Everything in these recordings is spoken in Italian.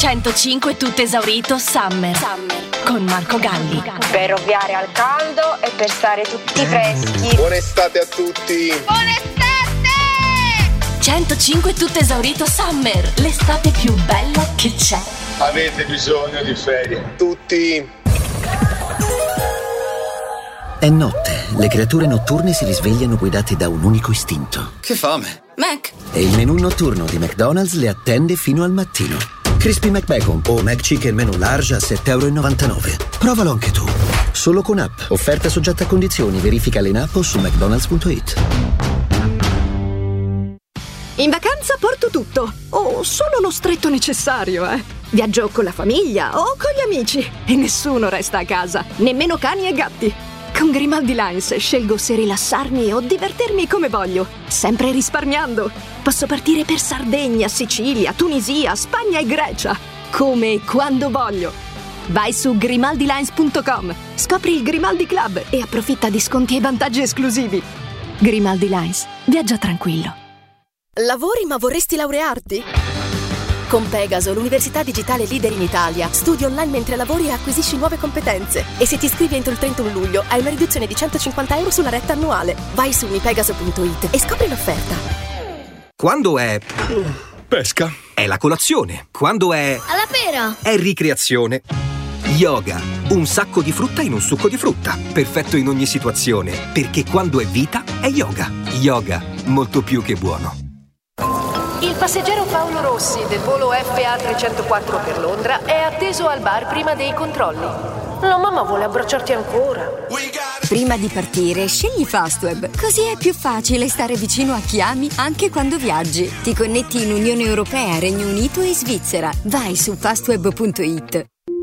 105 tutto esaurito Summer con Marco Galli. Per ovviare al caldo e per stare tutti freschi. Buona estate a tutti. Buona estate! 105 tutto esaurito Summer, l'estate più bella che c'è. Avete bisogno di ferie. Tutti. È notte, le creature notturne si risvegliano guidate da un unico istinto. Che fame! Mac! E il menù notturno di McDonald's le attende fino al mattino. Crispy McBacon o McChicken menu large a €7,99. Provalo anche tu. Solo con app. Offerta soggetta a condizioni. Verifica in app o su mcdonalds.it. In vacanza porto tutto, o solo lo stretto necessario, Viaggio con la famiglia o con gli amici e nessuno resta a casa, nemmeno cani e gatti. Con Grimaldi Lines scelgo se rilassarmi o divertirmi come voglio, sempre risparmiando. Posso partire per Sardegna, Sicilia, Tunisia, Spagna e Grecia, come e quando voglio. Vai su grimaldilines.com, scopri il Grimaldi Club e approfitta di sconti e vantaggi esclusivi. Grimaldi Lines, viaggia tranquillo. Lavori ma vorresti laurearti? Con Pegaso, l'università digitale leader in Italia, studi online mentre lavori e acquisisci nuove competenze. E se ti iscrivi entro il 31 luglio hai una riduzione di €150 sulla retta annuale. Vai su mipegaso.it e scopri l'offerta. Quando è pesca, è la colazione. Quando è alla pera, è ricreazione. Yoga, un sacco di frutta in un succo di frutta. Perfetto in ogni situazione, perché quando è vita è yoga. Yoga, molto più che buono. Il passeggero Paolo Rossi del volo FA304 per Londra è atteso al bar prima dei controlli. La mamma vuole abbracciarti ancora. Prima di partire, scegli Fastweb. Così è più facile stare vicino a chi ami anche quando viaggi. Ti connetti in Unione Europea, Regno Unito e Svizzera. Vai su fastweb.it.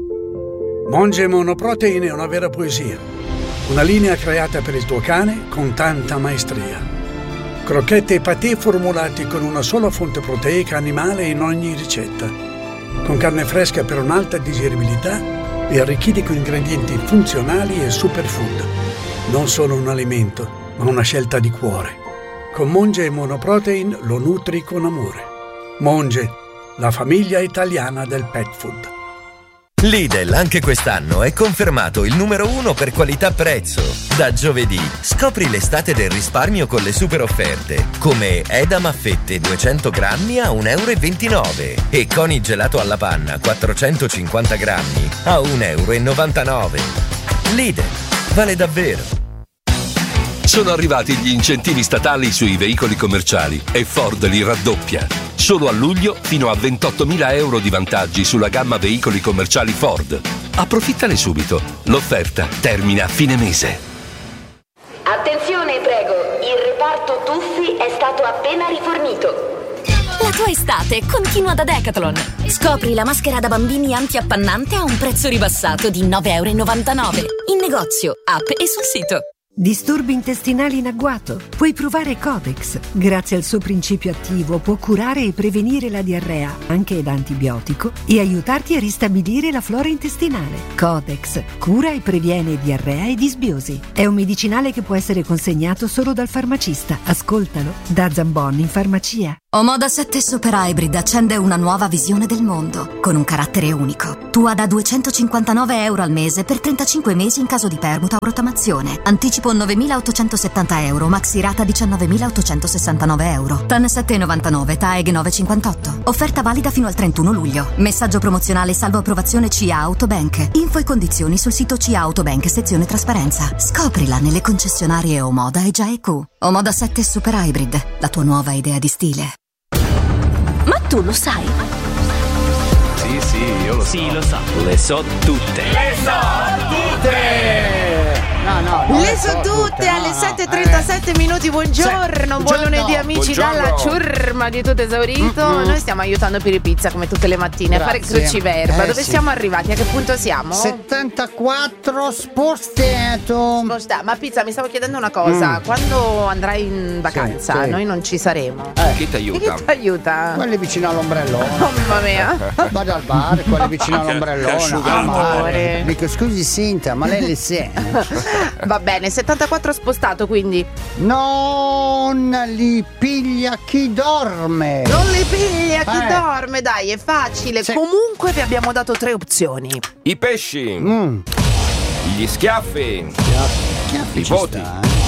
Monge Monoprotein è una vera poesia. Una linea creata per il tuo cane con tanta maestria. Crocchette e patè formulati con una sola fonte proteica animale in ogni ricetta. Con carne fresca per un'alta digeribilità e arricchiti con ingredienti funzionali e superfood. Non solo un alimento, ma una scelta di cuore. Con Monge Monoprotein lo nutri con amore. Monge, la famiglia italiana del pet food. Lidl anche quest'anno è confermato il numero 1 per qualità-prezzo. Da giovedì scopri l'estate del risparmio con le super offerte, come Edam a fette 200 grammi a €1,29 e Coni gelato alla panna 450 grammi a €1,99. Lidl, vale davvero. Sono arrivati gli incentivi statali sui veicoli commerciali e Ford li raddoppia. Solo a luglio fino a €28.000 di vantaggi sulla gamma veicoli commerciali Ford. Approfittane subito. L'offerta termina a fine mese. Attenzione, prego, il reparto tuffi è stato appena rifornito. La tua estate continua da Decathlon. Scopri la maschera da bambini antiappannante a un prezzo ribassato di €9,99 in negozio, app e sul sito. Disturbi intestinali in agguato? Puoi provare Codex. Grazie al suo principio attivo può curare e prevenire la diarrea, anche da antibiotico, e aiutarti a ristabilire la flora intestinale. Codex cura e previene diarrea e disbiosi. È un medicinale che può essere consegnato solo dal farmacista. Ascoltalo da Zambon in farmacia. Omoda 7 Super Hybrid accende una nuova visione del mondo, con un carattere unico. Tua da €259 al mese per 35 mesi in caso di permuta o rottamazione. Anticipo €9.870, maxi rata €19.869. TAN 7,99, TAEG 9,58. Offerta valida fino al 31 luglio. Messaggio promozionale salvo approvazione CIA Autobank. Info e condizioni sul sito CIA Autobank sezione trasparenza. Scoprila nelle concessionarie Omoda e GIAEQ. Omoda 7 Super Hybrid, la tua nuova idea di stile. Ma tu lo sai? Sì, io lo so. Sì, lo so. Le so tutte. Le so tutte! No, le so tutte alle 7:37 minuti. Buongiorno, buon lunedì amici. Buongiorno. Dalla ciurma di tutto esaurito. Noi stiamo aiutando Piripizza come tutte le mattine a fare cruciverba. Dove siamo arrivati? A che punto siamo? 74 spostato. Ma Pizza, mi stavo chiedendo una cosa. Quando andrai in vacanza, sì. noi non ci saremo. Chi ti aiuta? Chi ti aiuta? Quelli vicino all'ombrellone. Oh mamma mia. Vado al bar, quelli vicino all'ombrellone. Amore. Dico scusi Sinta, ma lei le sa? Va bene, 74 spostato, quindi. Non li piglia chi dorme. Non li piglia chi dorme, dai, è facile. Comunque vi abbiamo dato 3 opzioni. I pesci. Gli schiaffi. I voti.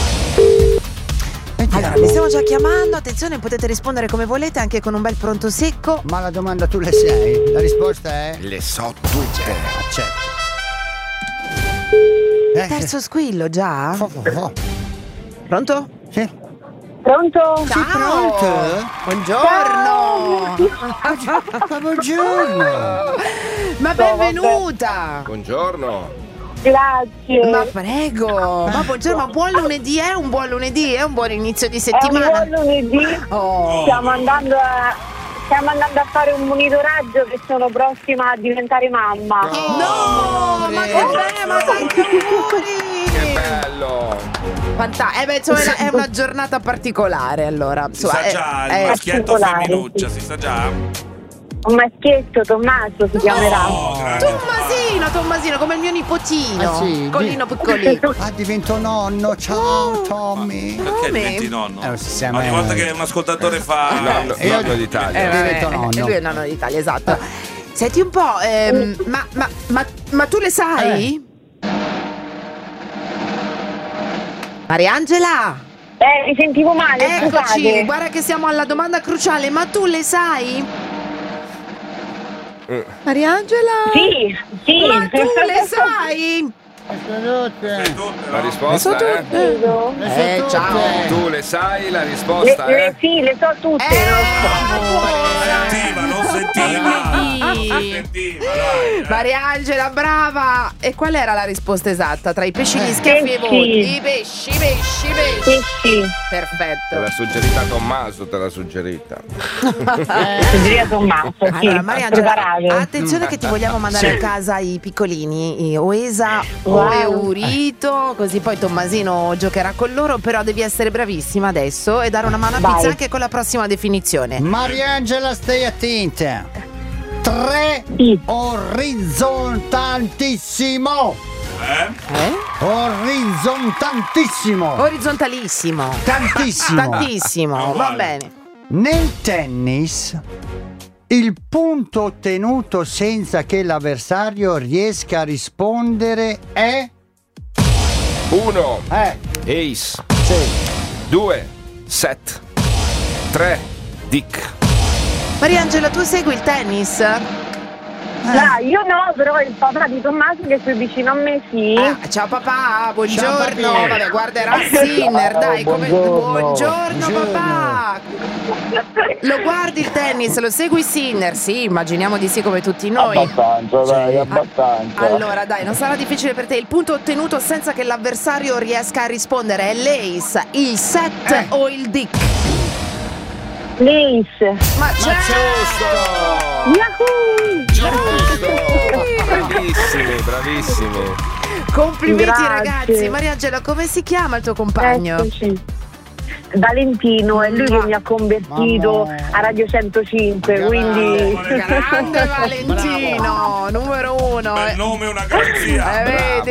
Allora, mi stiamo già chiamando, attenzione, potete rispondere come volete, anche con un bel pronto secco. Ma la domanda tu le sai? La risposta è? Le so tutte. Accetto. Terzo squillo già? Pronto? Sì. Pronto? Ciao. Sì, pronto? Buongiorno. Buongiorno. Ma benvenuta. Buongiorno. Grazie. Ma prego. Ma buongiorno, ma buon lunedì, è un buon lunedì, è un buon inizio di settimana. È un buon lunedì. Stiamo andando a fare un monitoraggio che sono prossima a diventare mamma. No, ma che bello, ma tanti auguri. Che bello. Insomma, è una giornata particolare, allora. Si sa già, il maschietto o femminuccia, si sa già. Un maschietto, Tommaso si chiamerà. Tommasino, come il mio nipotino. Sì, Piccolino piccolino. Divento nonno. Ciao Tommy. Perché diventi nonno? Sistema Ogni volta che un ascoltatore fa nonno d'Italia. Divento nonno. Lui è nonno d'Italia, esatto. Senti un po', ma tu le sai? Mariangela? Mi sentivo male, Eccoci, scusate. guarda che siamo alla domanda cruciale, ma tu le sai? Mariangela? Sì. Ma tu le sai? La risposta è? Ciao. Tu le sai la risposta è? Sì, le so tutte. Non sentiva, dai. Mariangela, brava! E qual era la risposta esatta tra i pesci, gli schiaffi e i voti? I pesci. Perfetto. Te l'ha suggerita Tommaso, te l'ha suggerita. Suggerita Tommaso, sì. Allora, Mariangela, attenzione che ti vogliamo mandare a casa i piccolini, Oesa o Eurito, così poi Tommasino giocherà con loro, però devi essere bravissima adesso e dare una mano a pizza anche con la prossima definizione. Mariangela, stai attenta. 3 orizzontalissimo. Orizzontalissimo. Tantissimo. Va bene. Nel tennis il punto ottenuto senza che l'avversario riesca a rispondere è 1 Ace. 2 Set. 3 Dick. Mariangela, tu segui il tennis? Io no, però il papà di Tommaso che è qui vicino a me, sì. Ciao papà, buongiorno. Vabbè, guarderà Sinner, dai, buongiorno papà. Lo guardi il tennis, lo segui Sinner? Sì, immaginiamo di sì, come tutti noi. Abbastanza. Allora, dai, non sarà difficile per te. Il punto ottenuto senza che l'avversario riesca a rispondere è l'ace, il set o il dick? L'ace. Ma giusto! Bravissimi. Complimenti. Grazie. Ragazzi. Mariangela, come si chiama il tuo compagno? Valentino, è lui che mi ha convertito a Radio 105, quindi grande Valentino, numero 1. Bel nome, una garanzia. Vedi.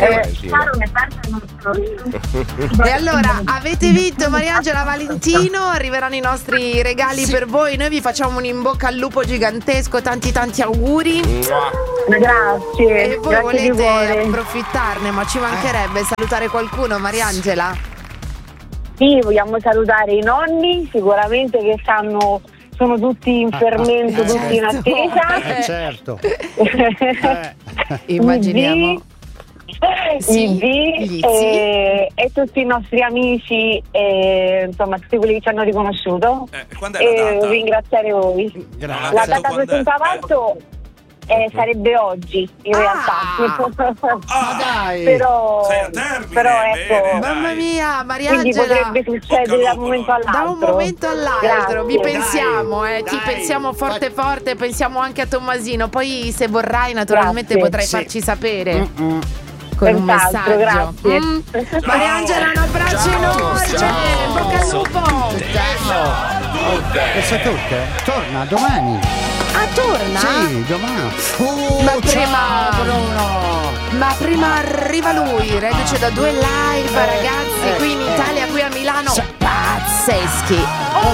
E allora avete vinto Mariangela, Valentino, arriveranno i nostri regali per voi. Noi vi facciamo un in bocca al lupo gigantesco, tanti auguri. Grazie. E voi volete approfittarne, ma ci mancherebbe salutare qualcuno, Mariangela? Sì, vogliamo salutare i nonni, sicuramente che sono tutti in fermento, tutti in attesa. Certo. Immaginiamo. E tutti i nostri amici, insomma tutti quelli che ci hanno riconosciuto. Quando è la data? Ringraziare voi. Grazie. La data presentavamo sarebbe oggi in realtà. Dai. Però ecco, mamma mia, quindi Mariangela, potrebbe succedere da un momento all'altro. Da un momento all'altro. Vi pensiamo, ti Dai. pensiamo forte, pensiamo anche a Tommasino. Poi se vorrai naturalmente potrai farci sapere con un messaggio. Grazie. Mariangela, un abbraccio enorme. Bocca al lupo. Questo è tutto. Torna domani. Ah, torna? Sì, domani. Ma prima arriva lui, reduce da 2 live, ragazzi, qui in Italia, qui a Milano. Pazzeschi.